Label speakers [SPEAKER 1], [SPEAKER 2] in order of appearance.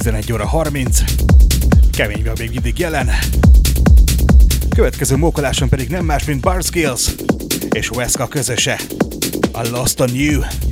[SPEAKER 1] 11 óra 30. Kemény vagy még mindig jelen. Következő mókoláson pedig nem más, mint Barskills és Weska közöse. A Lost on You.